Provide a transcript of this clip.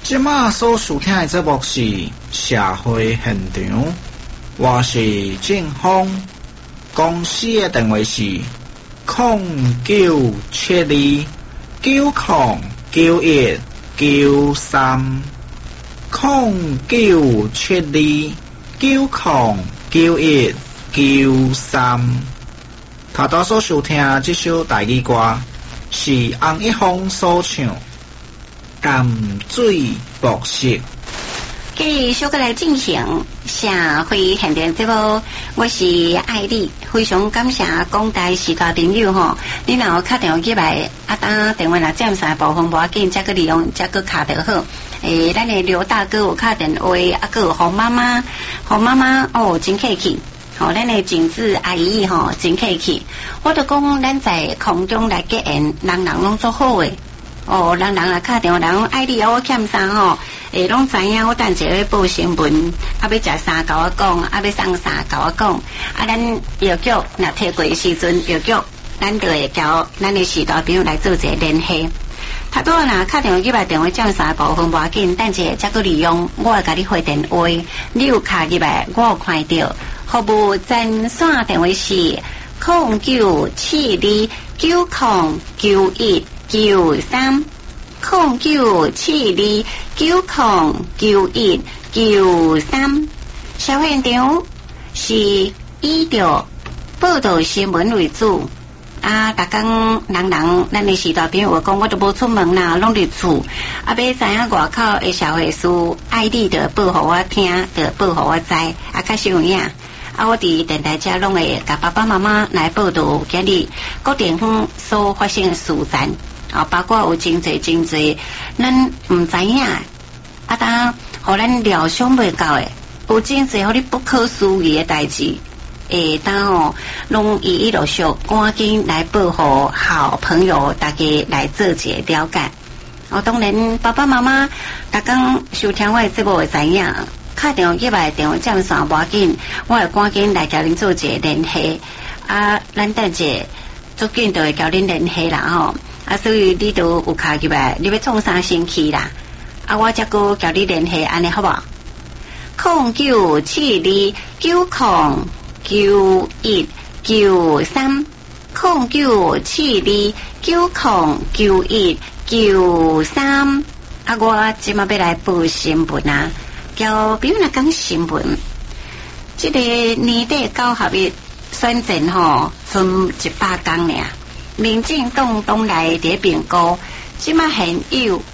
即马所收听的节目是社会现场，我是正峰，公司的电话是0972909193。0972909193。他多所收听这首台语歌是洪一峰所唱《淡水博士》。 继续来进行社会现场节目，我是艾丽，非常感谢广大时代朋友吼，你若打电话进来，打电话若占三部分无要紧，再个利用再个卡就好。咱的刘大哥有打电话，个有洪妈妈哦，真客气。咱的景致阿姨吼，真客气。我就讲咱在空中来结缘，人拢做好诶。人啊打电话人艾丽我欠啥吼？拢知影我等下要报新闻，要食啥甲我讲，要送啥甲我讲。咱药局若摕过时阵，药局咱就会交咱的时代朋友来做一个联系。他多若打电话入来，电话占三部分无要紧，等下再个利用我会甲你回电话，你有卡入来，我有看到。服务专线电话是0972909193，0972909193。社会现场是以着报道新闻为主。逐工人咱的时代朋友讲，我都无出门啦，拢伫厝。要知影外口的社会事，爱你着报互我听，着报互我知。较实有影。我伫电台遮拢会甲爸爸妈妈来报道今日各地方所发生的事情，包括有真侪咱唔知影，当互咱料想袂到的，有真侪互你不可思议的代志。拢一路续赶紧来报互好朋友，大家来做一个了解。当然爸爸妈妈逐工收听我的节目会知影，打电话入来电话占线无要紧，我会赶紧来甲恁做一个联系。咱等者足紧就会甲恁联系啦所以你都有卡入来，你要创啥新气啦？我则个甲你联系，安尼好无？0972909193，0972909193。我即马要来报新闻啊！交比如若讲新闻，这个年底9月选战剩100天尔，民进党党内伫评估，即马现有